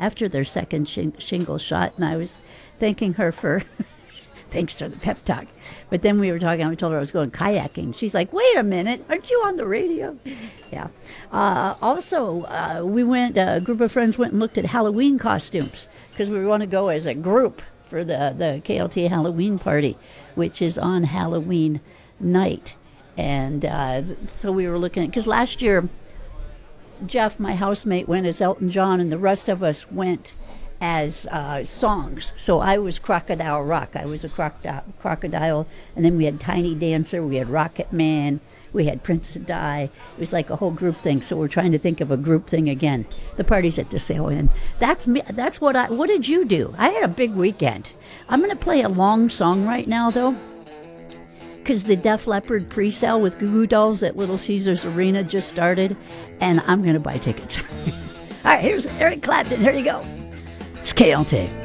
after their second shingle shot, and I was thanking her for thanks to the pep talk. But then we were talking, I told her I was going kayaking. She's like, wait a minute, aren't you on the radio? Yeah. Also, we went, a group of friends went and looked at Halloween costumes because we want to go as a group for the KLT Halloween party, which is on Halloween night. And so we were looking at, because last year, Jeff, my housemate, went as Elton John, and the rest of us went as songs. So I was Crocodile Rock. I was a crocodile, and then we had Tiny Dancer, we had Rocket Man, we had Princess Di. It was like a whole group thing. So we're trying to think of a group thing again. The party's at the sale, and that's me. That's what did you do? I had a big weekend. I'm going to play a long song right now, though, because the Def Leppard pre-sale with Goo Goo Dolls at Little Caesars Arena just started, and I'm going to buy tickets. All right, here's Eric Clapton. Here you go. It's KLT.